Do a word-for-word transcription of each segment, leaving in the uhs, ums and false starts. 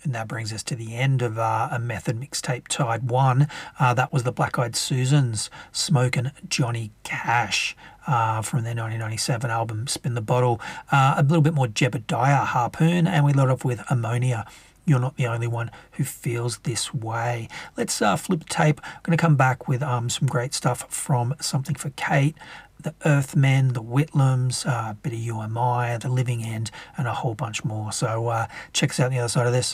And that brings us to the end of uh, a Method mixtape Tide one. Uh, that was the Black Eyed Susans, Smokin' Johnny Cash, uh, from their nineteen ninety-seven album Spin the Bottle. Uh, a little bit more Jebediah, Harpoon, and we led off with Ammonia, You're Not the Only One Who Feels This Way. Let's uh, flip the tape. I'm going to come back with um, some great stuff from Something for Kate, the Earthmen, the Whitlams, uh, a bit of U M I, the Living End, and a whole bunch more. So uh, check us out on the other side of this.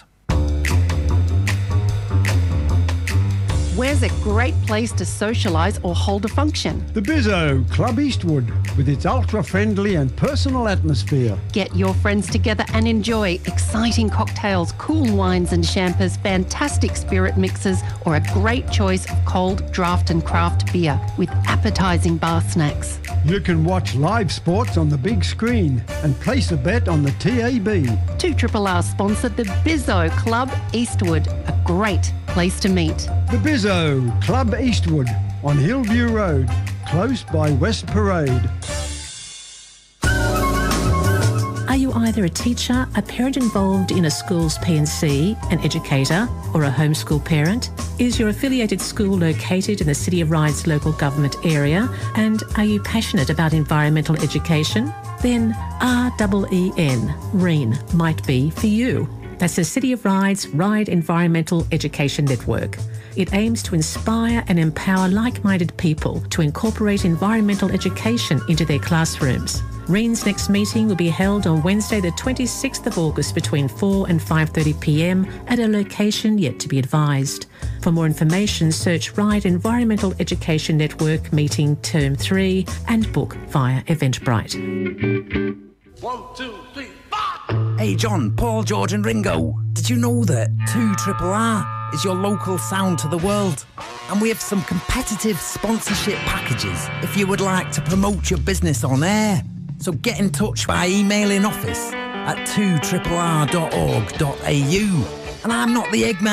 Where's a great place to socialise or hold a function? The Bizzo, Club Eastwood, with its ultra-friendly and personal atmosphere. Get your friends together and enjoy exciting cocktails, cool wines and champers, fantastic spirit mixes, or a great choice of cold draft and craft beer with appetising bar snacks. You can watch live sports on the big screen and place a bet on the T A B. two R R sponsored the Bizzo Club Eastwood, a great place to meet. The Bizzo, Club Eastwood, on Hillview Road, close by West Parade. Are you either a teacher, a parent involved in a school's P and C, an educator, or a homeschool parent? Is your affiliated school located in the City of Ryde's local government area? And are you passionate about environmental education? Then R E E N, REEN, might be for you. That's the City of Ryde's Ryde Environmental Education Network. It aims to inspire and empower like-minded people to incorporate environmental education into their classrooms. REEN's next meeting will be held on Wednesday the twenty-sixth of August between four and five thirty p m at a location yet to be advised. For more information, search Ryde Environmental Education Network Meeting Term three and book via Eventbrite. One, two, three, four! Hey John, Paul, George and Ringo, did you know that two R R is your local sound to the world? And we have some competitive sponsorship packages if you would like to promote your business on air. So get in touch by emailing office at two R R dot org dot a u. And I'm not the Eggman.